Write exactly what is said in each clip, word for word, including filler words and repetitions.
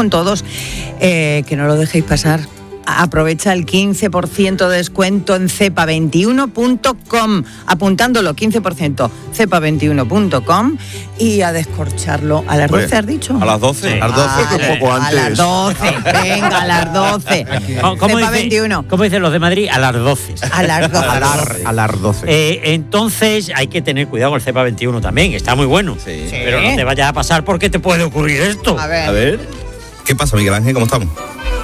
con todos, eh, que no lo dejéis pasar. Aprovecha el quince por ciento de descuento en cepa veintiuno punto com, apuntándolo, quince por ciento, cepa veintiuno punto com, y a descorcharlo. ¿A las doce has dicho? A las doce. Sí. A las doce, Ah, que un poco antes. A las doce, venga, a las doce. ¿Cómo cepa dice, veintiuno. ¿Cómo dicen los de Madrid? A las doce. A las doce. A las, a las doce. Eh, entonces hay que tener cuidado con el cepa veintiuno también, está muy bueno. Sí. Pero no te vayas a pasar porque te puede ocurrir esto. A ver. A ver. ¿Qué pasa, Miguel Ángel? ¿Cómo estamos?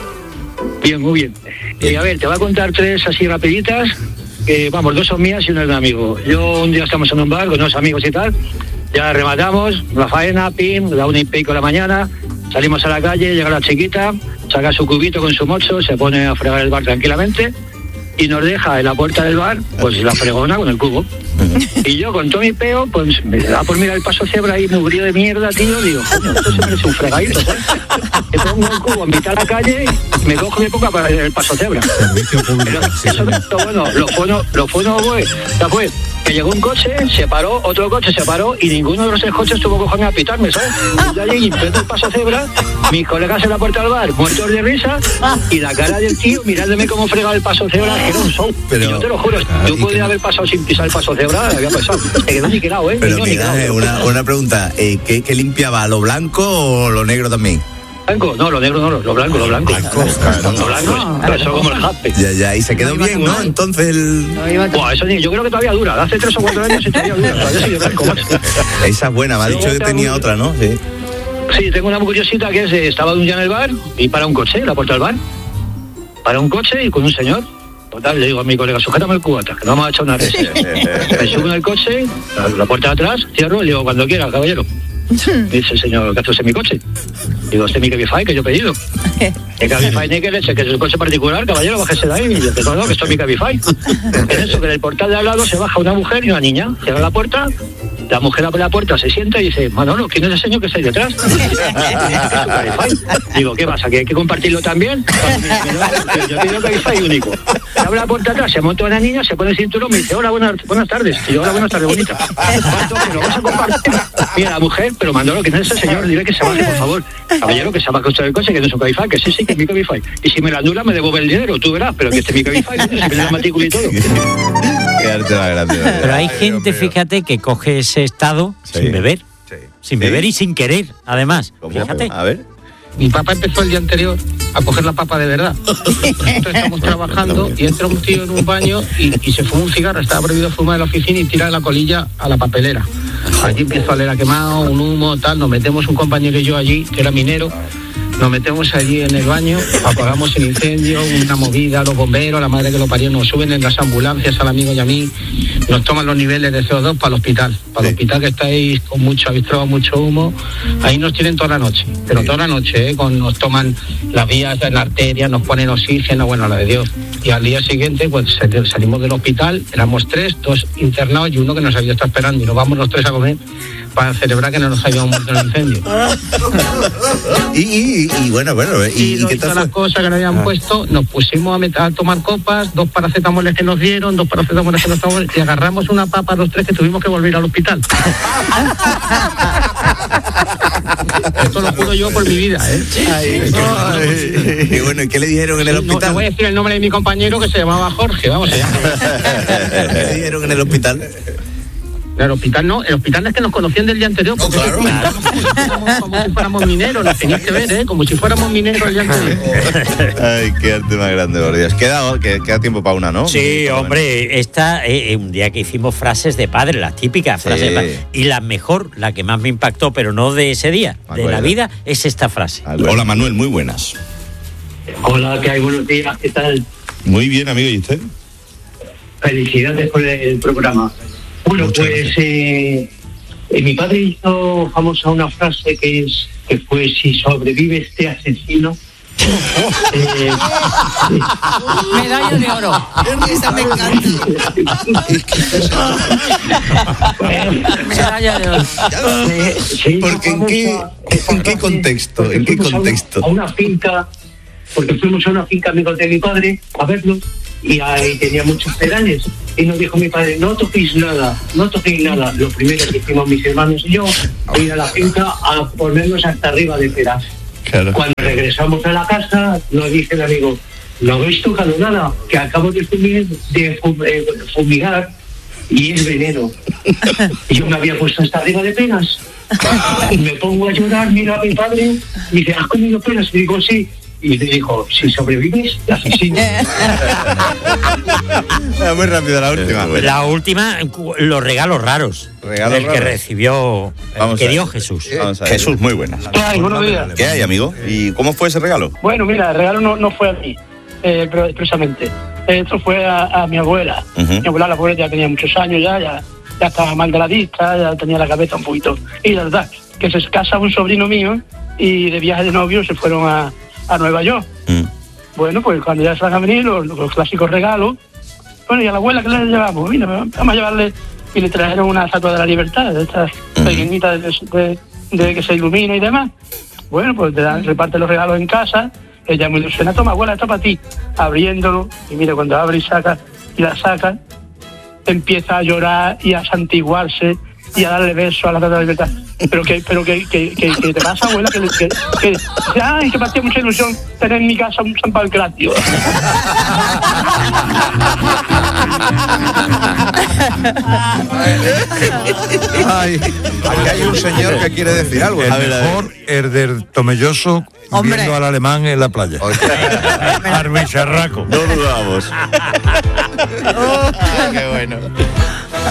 Bien, muy bien. Y a ver, te voy a contar tres así rapiditas, que vamos, dos son mías y una es de un amigo. Yo un día estamos en un bar con unos amigos y tal, ya rematamos, la faena, pim, la una y pico de la mañana, salimos a la calle, llega la chiquita, saca su cubito con su mocho, se pone a fregar el bar tranquilamente y nos deja en la puerta del bar, pues la fregona con el cubo. Y yo con todo mi peo, pues me da por mirar el paso cebra ahí mugrido de mierda, tío, digo, coño, esto se merece un fregadito, ¿sabes? Me pongo el cubo en mitad de la calle y me cojo mi poca para el paso cebra. Servicio público. Pero eso no es lo bueno, lo bueno, lo bueno fue, ya fue, que llegó un coche, se paró, otro coche se paró y ninguno de los tres coches tuvo cojones a pitarme, ¿sabes? Yo allí intento el paso cebra, mis colegas en la puerta del bar, muertos de risa, y la cara del tío mirándome cómo fregaba el paso cebra, que era un show. Pero, y yo te lo juro, ah, yo ¿y podía qué? haber pasado sin pisar el paso cebra, había pasado. Se quedó niquelado, ¿eh? Pero Niño, Miguel niquelado. Ángel, una, una pregunta. Eh, ¿qué, ¿Qué limpiaba? ¿Lo blanco o lo negro también? Blanco, no, lo negro no, lo blanco, lo blanco. Blanco, claro. Lo blanco, pero eso como el jape. Ya, ya, y se quedó No iba bien, tan ¿no? mal. Entonces el... No iba tan- Buah, eso ni- yo creo que todavía dura, hace tres o cuatro años y todavía dura, todavía sigue blanco, macho. Esa es buena, me ha Sí, dicho que está tenía muy- otra, ¿no? Sí. Sí, tengo una muy curiosita que es, eh, estaba un día en el bar y para un coche, en la puerta del bar. Para un coche y con un señor. Total, le digo a mi colega, sujétame el cubata, que no vamos a echar una res. Me subo en el coche, la, la puerta de atrás, cierro y le digo, cuando quiera, caballero. Dice el señor, ¿qué haces en mi coche? Digo, este es mi Cabify que yo he pedido. El Cabify ni que leche, que es un coche particular, caballero, bájese de ahí. Y yo te no, que esto es mi Cabify. En eso, que del portal de al lado se baja una mujer y una niña, cierra la puerta, la mujer abre la puerta, se sienta y dice, Manolo, ¿quién es el señor que está ahí detrás? Digo, ¿qué pasa? ¿Que hay que compartirlo también? Yo tengo Cabify único. Se abre la puerta atrás, se monta una niña, se pone el cinturón, me dice, hola, buenas, buenas tardes. Y yo, hola, buenas tardes, bonita. ¿Cuánto que lo vas a compartir? Mira, la mujer, pero Manolo, ¿quién es ese señor? Dile que se baje, por favor. Caballero, que se baje usted del coche, que no es un Cabify, que sí, sí, que es mi Cabify. Y si me la anula, me devuelve el dinero, tú verás, pero que este es mi Cabify, se me da la matrícula y todo. Qué arte más grande. Pero hay Ay, gente, Dios mío. fíjate, que coge ese estado Sí. sin beber. Sí. Sin Sí. beber y sin querer, además. ¿Cómo? Fíjate. A ver. Mi papá empezó el día anterior a coger la papa de verdad. Entonces estamos trabajando y entra un tío en un baño y, y se fuma un cigarro. Estaba prohibido fumar en la oficina y tira la colilla a la papelera. Allí empiezo a leer a quemado, un humo, tal. Nos metemos un compañero y yo allí, que era minero. Nos metemos allí en el baño, apagamos el incendio, una movida, los bomberos, la madre que lo parió, nos suben en las ambulancias al amigo y a mí, nos toman los niveles de C O dos para el hospital. Para el hospital que estáis con mucho, habéis probado mucho humo, ahí nos tienen toda la noche, pero toda la noche, ¿eh? Con, nos toman las vías en la arteria, nos ponen oxígeno, bueno, la de Dios. Y al día siguiente, pues salimos del hospital, éramos tres, dos internados y uno que nos había estado esperando, y nos vamos los tres a comer para celebrar que no nos habíamos muerto en el incendio. Y, y, y bueno, bueno, ¿y, Y, y qué todas tal las fue? cosas que nos habían puesto, nos pusimos a, met- a tomar copas, dos paracetamoles que nos dieron, dos paracetamoles que nos tomamos, y agarramos una papa los tres que tuvimos que volver al hospital. Esto lo juro yo por mi vida, ¿eh? Ay, ay, y bueno, ¿y qué le dijeron en el No, no hospital? voy a decir el nombre de mi compañero que se llamaba Jorge, vamos allá. ¿Qué le dijeron en el hospital? El hospital no, el hospital es que nos conocían del día anterior, porque claro. comentamos como, si fuéramos, como si fuéramos mineros, nos tenéis que ver, ¿eh? Como si fuéramos mineros el día anterior. Ay, qué arte más grande, por Dios. Queda, que- queda tiempo para una, ¿no? Sí, Por lo hombre, esta, eh, un día que hicimos frases de padre, las típicas Sí. frases de padre. Y la mejor, la que más me impactó, pero no de ese día, Me de la acuerdo. vida, es esta frase. menos. Hola, Manuel, muy buenas. Hola, ¿qué hay? Buenos días, ¿qué tal? Muy bien, amigo, ¿y usted? Felicidades por el programa. Bueno, Muchas pues gracias. eh, eh, mi padre hizo famosa una frase que es que fue: si sobrevive este asesino. eh, Medalla de oro. Esa me encanta. Medalla de oro. eh, se hizo Porque ¿en qué, famosa esa ¿en qué frase contexto? porque ¿En qué fuimos a una- contexto? A una finca, porque fuimos a una finca amigos de mi padre a verlo y ahí tenía muchos pedales. Y nos dijo mi padre: no toquéis nada, no toquéis nada. Lo primero que hicimos mis hermanos y yo fue ir a la finca a ponernos hasta arriba de peras. Claro. Cuando regresamos a la casa, nos dice el amigo, no habéis tocado nada, que acabo de fumir, de fum- eh, fumigar y es veneno. Y yo me había puesto hasta arriba de penas. Y me pongo a llorar, miro a mi padre, y dice, ¿has comido penas? Y digo, sí. Y le dijo, si sobrevives, te asesino. Muy rápido la última. La última, cu- los regalos raros. Regalos el que raros. recibió, el Vamos que a dio ver. Jesús. Vamos a ver. Jesús, muy buenas. ¿Qué hay? Buenos días. ¿Qué hay, amigo? ¿Y cómo fue ese regalo? Bueno, mira, el regalo no, no fue a mí, eh, pero expresamente. Esto fue a, a mi abuela. Ujú. Mi abuela, la pobre, ya tenía muchos años ya, ya, ya estaba mal de la vista, ya tenía la cabeza un poquito. Y la verdad, que se casa un sobrino mío y de viaje de novio se fueron a, a Nueva York. Mm. Bueno, pues cuando ya se van a venir los, los clásicos regalos, bueno, y a la abuela, ¿qué le llevamos? Mira, vamos a llevarle, y le trajeron una estatua de la libertad, de estas Ujú. pequeñitas de, de- de que se ilumina y demás. Bueno, pues te dan, reparte los regalos en casa, ella me ilusiona, toma abuela, esto para ti, abriéndolo, y mira, cuando abre y saca, y la saca, empieza a llorar y a santiguarse y a darle besos a la estatua de la libertad. Pero que, pero que, que, que, que te pasa, abuela, que, que, que, que ay, que me hacía mucha ilusión tener en mi casa un San Pancratio. Ay, aquí hay un señor que quiere decir algo. El A ver, a ver. mejor es del Tomelloso Hombre. viendo al alemán en la playa. Arbicharraco. No dudamos. Ah, qué bueno.